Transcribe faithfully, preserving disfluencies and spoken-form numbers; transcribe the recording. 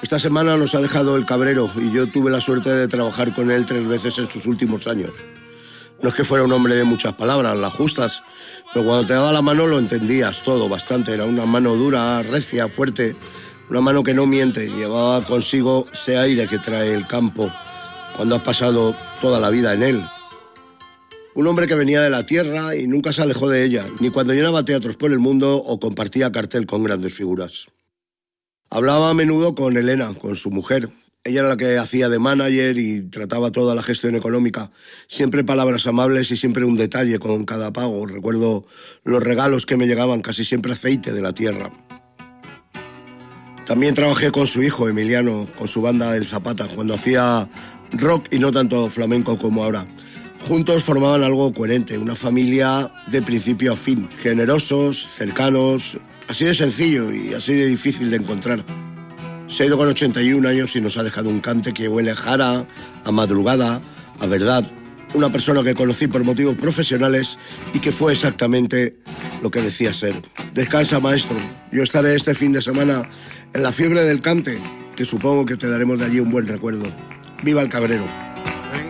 Esta semana nos ha dejado el Cabrero y yo tuve la suerte de trabajar con él tres veces en sus últimos años. No es que fuera un hombre de muchas palabras, las justas, pero cuando te daba la mano lo entendías todo bastante. Era una mano dura, recia, fuerte, una mano que no miente. Llevaba consigo ese aire que trae el campo cuando has pasado toda la vida en él. Un hombre que venía de la tierra y nunca se alejó de ella, ni cuando llenaba teatros por el mundo o compartía cartel con grandes figuras. Hablaba a menudo con Elena, con su mujer. Ella era la que hacía de manager y trataba toda la gestión económica. Siempre palabras amables y siempre un detalle con cada pago. Recuerdo los regalos que me llegaban, casi siempre aceite de la tierra. También trabajé con su hijo, Emiliano, con su banda El Zapata, cuando hacía rock y no tanto flamenco como ahora. Juntos formaban algo coherente, una familia de principio a fin. Generosos, cercanos, así de sencillo y así de difícil de encontrar. Se ha ido con ochenta y un años y nos ha dejado un cante que huele a jara, a madrugada, a verdad. Una persona que conocí por motivos profesionales y que fue exactamente lo que decía ser. Descansa, maestro. Yo estaré este fin de semana en la fiebre del cante, que supongo que te daremos de allí un buen recuerdo. ¡Viva el Cabrero!